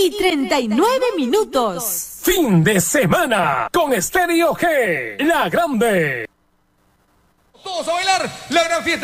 y 39 minutos. Fin de semana con Estéreo G, la grande. Todos a bailar la gran fiesta.